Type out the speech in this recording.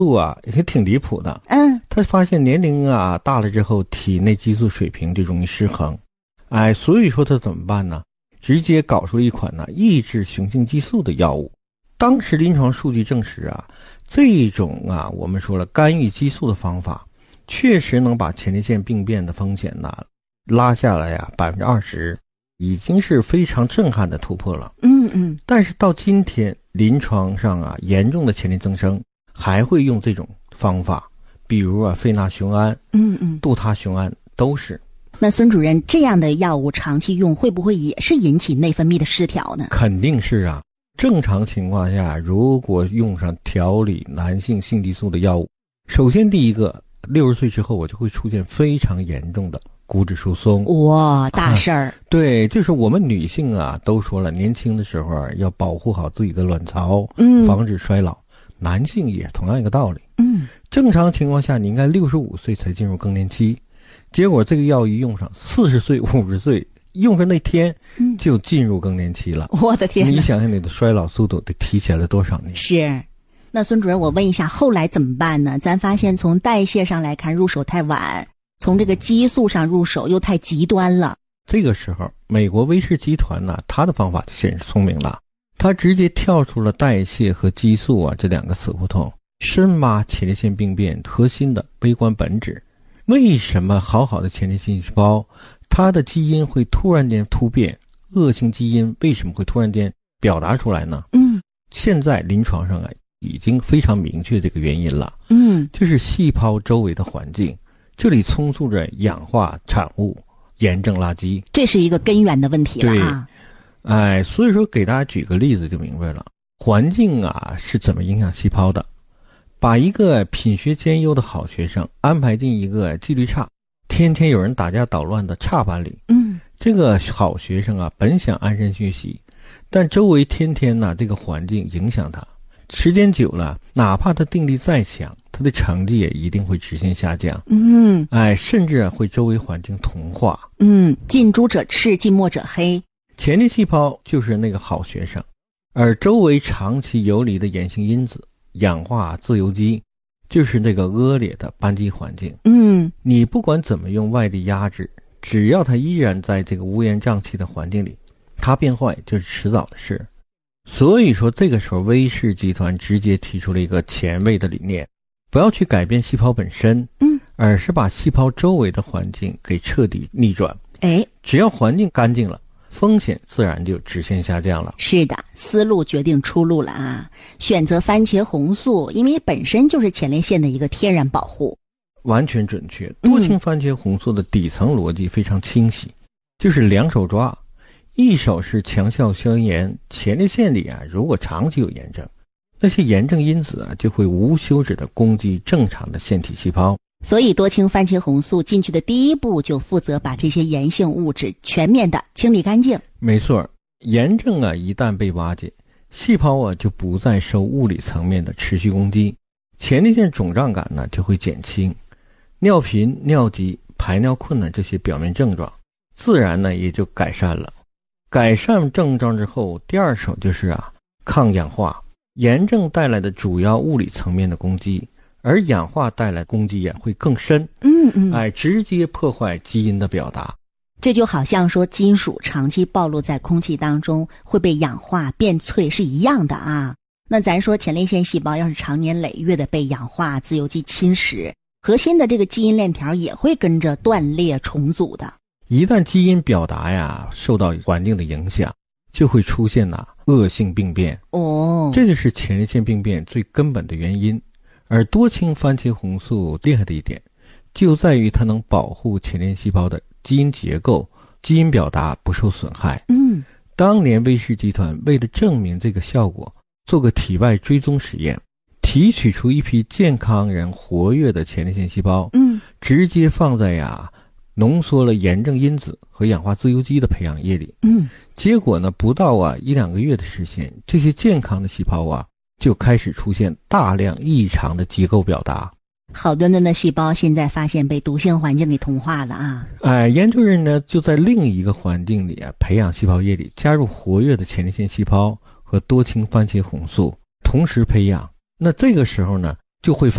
也挺离谱的。他发现年龄大了之后，体内激素水平就容易失衡。所以说他怎么办呢？直接搞出了一款抑制雄性激素的药物。当时临床数据证实这种我们说了干预激素的方法，确实能把前列腺病变的风险拉下来20%，已经是非常震撼的突破了。但是到今天临床上严重的前列增生还会用这种方法，比如非那雄胺、杜他雄胺都是。 那孙主任，这样的药物长期用会不会也是引起内分泌的失调呢？ 肯定是正常情况下，如果用上调理男性性激素的药物，首先第一个，60岁之后我就会出现非常严重的骨质疏松。 哇，大事儿。 对，就是我们女性都说了，年轻的时候要保护好自己的卵巢，防止衰老。男性也同样一个道理。正常情况下你应该65岁才进入更年期，结果这个药一用上，40岁、50岁用上那天就进入更年期了。 我的天！ 你想想你的衰老速度得提前了多少年？ 是。那孙主任，我问一下，后来怎么办呢？咱发现从代谢上来看入手太晚，从这个激素上入手又太极端了。 这个时候美国威士集团他的方法就显示聪明了，他直接跳出了代谢和激素这两个死胡同，深挖前列腺病变核心的微观本质。为什么好好的前列腺细胞它的基因会突然间突变，恶性基因为什么会突然间表达出来呢？现在临床上已经非常明确这个原因了。就是细胞周围的环境，这里充斥着氧化产物、炎症垃圾， 这是一个根源的问题了所以说给大家举个例子就明白了，环境是怎么影响细胞的。把一个品学兼优的好学生安排进一个纪律差、天天有人打架捣乱的差班里，这个好学生本想安身学习，但周围天天这个环境影响他，时间久了，哪怕他定力再强，他的成绩也一定会直线下降。甚至会周围环境同化。 近朱者赤，近墨者黑。 前列细胞就是那个好学生，而周围长期游离的炎性因子、氧化自由基就是那个恶劣的班级环境。你不管怎么用外力压制，只要它依然在这个乌烟瘴气的环境里，它变坏就是迟早的事。所以说这个时候威士集团直接提出了一个前卫的理念，不要去改变细胞本身，而是把细胞周围的环境给彻底逆转。只要环境干净了，风险自然就直线下降了。 是的，思路决定出路了选择番茄红素，因为本身就是前列腺的一个天然保护。 完全准确。多氢番茄红素的底层逻辑非常清晰，就是两手抓，一手是强效消炎。前列腺里如果长期有炎症，那些炎症因子就会无休止的攻击正常的腺体细胞。 所以多氢番茄红素进去的第一步就负责把这些炎性物质全面的清理干净。 没错，炎症一旦被瓦解，细胞就不再受物理层面的持续攻击，前列腺肿胀感就会减轻，尿频、尿急、排尿困难这些表面症状自然也就改善了。改善症状之后，第二手就是抗氧化。炎症带来的主要物理层面的攻击，而氧化带来攻击会更深，直接破坏基因的表达。 这就好像说金属长期暴露在空气当中会被氧化变脆是一样的那咱说前列腺细胞要是长年累月的被氧化自由基侵蚀，核心的这个基因链条也会跟着断裂重组的。 一旦基因表达受到环境的影响，就会出现恶性病变。这就是前列腺病变最根本的原因。而多氢番茄红素厉害的一点就在于它能保护前列腺细胞的基因结构、基因表达不受损害。当年威士集团为了证明这个效果，做个体外追踪实验，提取出一批健康人活跃的前列腺细胞，直接放在浓缩了炎症因子和氧化自由基的培养液里。结果不到1-2个月的时间，这些健康的细胞就开始出现大量异常的结构表达。 好端端的细胞现在发现被毒性环境给同化了研究人呢就在另一个环境里培养细胞液里加入活跃的前列腺细胞和多氢番茄红素，同时培养。那这个时候呢， 就会